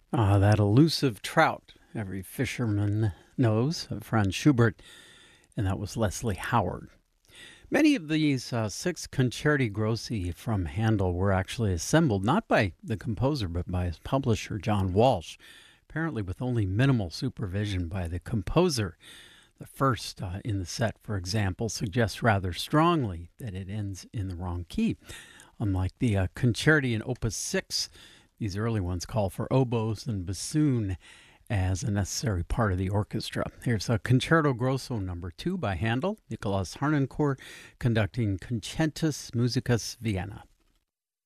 That elusive trout every fisherman knows, Franz Schubert, and that was Leslie Howard. Many of these six concerti grossi from Handel were actually assembled not by the composer but by his publisher, John Walsh, apparently with only minimal supervision by the composer. The first in the set, for example, suggests rather strongly that it ends in the wrong key. Unlike the concerti in Opus 6, these early ones call for oboes and bassoon as a necessary part of the orchestra. Here's a Concerto Grosso number 2 by Handel, Nicholas Harnoncourt, conducting Concentus Musicus Vienna.